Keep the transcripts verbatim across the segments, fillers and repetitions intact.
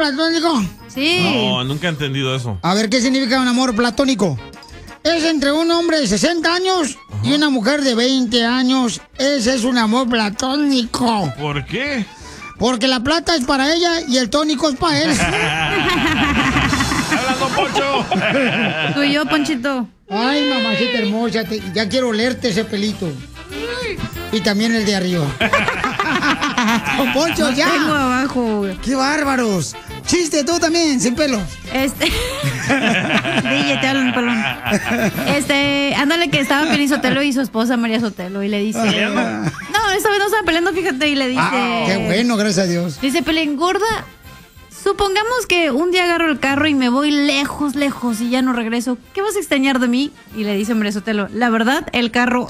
platónico? Sí. No, nunca he entendido eso. A ver, ¿qué significa un amor platónico? Es entre un hombre de sesenta años y una mujer de veinte años. Ese es un amor platónico. ¿Por qué? Porque la plata es para ella y el tónico es para él. ¡Hablando, Poncho! Tú y yo, Ponchito. Ay, mamacita hermosa, te- ya quiero olerte ese pelito. Y también el de arriba. Don Poncho, No ya. tengo abajo, güey. ¡Qué bárbaros! Chiste, tú también, sin pelos. Este. D J, te hablan, pelón. Este, ándale que estaba Piolín Sotelo y su esposa María Sotelo y le dice. ¿Peleando? No, esta vez no estaban peleando, fíjate, y le dice. Ah, qué bueno, gracias a Dios. Dice Pelín, gorda, supongamos que un día agarro el carro y me voy lejos, lejos y ya no regreso. ¿Qué vas a extrañar de mí? Y le dice María Sotelo, la verdad, el carro.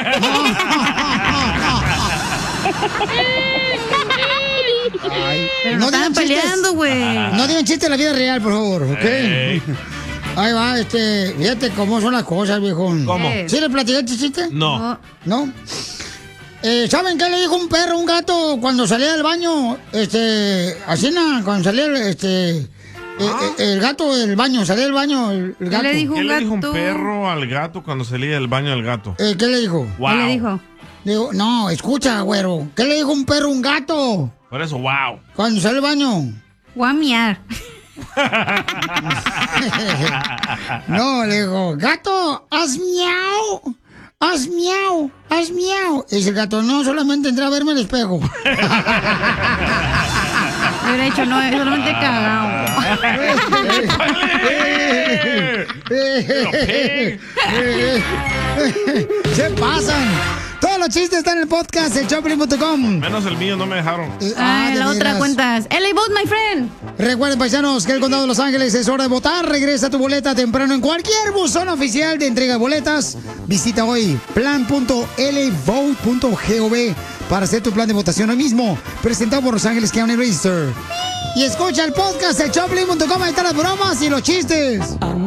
Ay, Pero no estaban digan chistes. peleando, güey. No digan chistes en la vida real, por favor, ¿ok? Ey. Ahí va, este, fíjate cómo son las cosas, viejón. ¿Cómo? Eh. ¿Sí le platicaste chiste? No. ¿No? Eh, ¿Saben qué le dijo un perro a un gato cuando salía del baño? Este, así nada, cuando salía, este, eh, eh, el gato del baño, salía del baño el, el ¿Qué gato. le dijo ¿Qué un le dijo un gato? perro al gato cuando salía del baño del gato? Eh, ¿Qué le dijo? Wow. ¿Qué le dijo? Digo, no, escucha, güero. ¿Qué le dijo un perro a un gato Por eso, wow. cuando sale del baño? Voy a miar. No, le digo, gato, haz miau, haz miau, haz miau. Y dice el gato, no, solamente entré a verme al espejo. Yo hubiera dicho, no, solamente cagado. Se pasan. Todos los chistes están en el podcast, el Choplin punto com. Menos el mío, no me dejaron. Eh, ah, Ay, de la otra veras. cuentas. L A Vote, my friend. Recuerden, paisanos, que el Condado de Los Ángeles es hora de votar. Regresa tu boleta temprano en cualquier buzón oficial de entrega de boletas. Visita hoy plan punto l a vote punto gov para hacer tu plan de votación hoy mismo. Presentado por Los Ángeles County Register. Y escucha el podcast de Choplin punto com. Ahí están las bromas y los chistes.